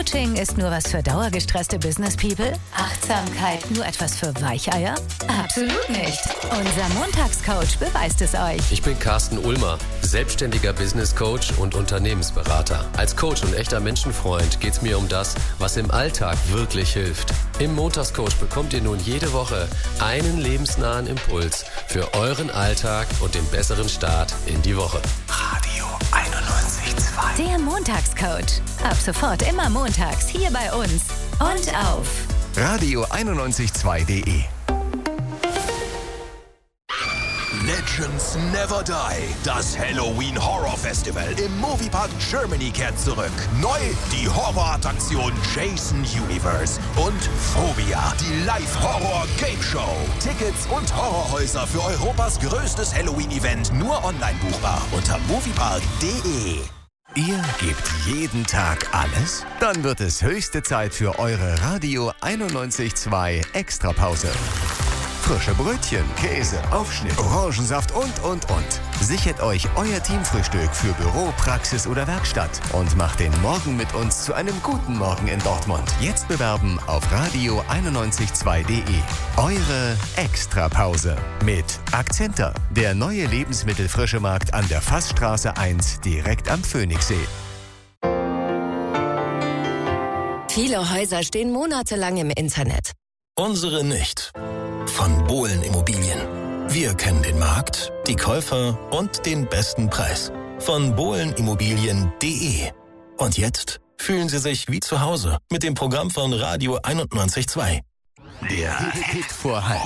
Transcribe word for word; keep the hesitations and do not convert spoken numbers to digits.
Coaching ist nur was für dauergestresste Business People? Achtsamkeit nur etwas für Weicheier? Absolut nicht. Unser Montagscoach beweist es euch. Ich bin Carsten Ulmer, selbstständiger Business Coach und Unternehmensberater. Als Coach und echter Menschenfreund geht es mir um das, was im Alltag wirklich hilft. Im Montagscoach bekommt ihr nun jede Woche einen lebensnahen Impuls für euren Alltag und den besseren Start in die Woche. Radio einundneunzig Komma zwei. Der Montagscoach. Ab sofort immer montags hier bei uns und auf Radio einundneunzig Komma zwei punkt de. Legends Never Die. Das Halloween Horror Festival im Moviepark Germany kehrt zurück. Neu die Horrorattraktion Jason Universe und Phobia, die Live-Horror-Game-Show. Tickets und Horrorhäuser für Europas größtes Halloween-Event nur online buchbar unter moviepark punkt de. Ihr gebt jeden Tag alles? Dann wird es höchste Zeit für eure Radio einundneunzig Komma zwei Extrapause. Frische Brötchen, Käse, Aufschnitt, Orangensaft und, und, und. Sichert euch euer Teamfrühstück für Büro, Praxis oder Werkstatt und macht den Morgen mit uns zu einem guten Morgen in Dortmund. Jetzt bewerben auf radio einundneunzig Komma zwei punkt de. Eure Extrapause mit Akzenter, der neue Lebensmittelfrischemarkt an der Fassstraße eins direkt am Phoenixsee. Viele Häuser stehen monatelang im Internet. Unsere nicht. Von Bohlen Immobilien. Wir kennen den Markt, die Käufer und den besten Preis. Von bohlen immobilien punkt de. Und jetzt fühlen Sie sich wie zu Hause mit dem Programm von Radio einundneunzig Komma zwei. Der Hit vor Hals.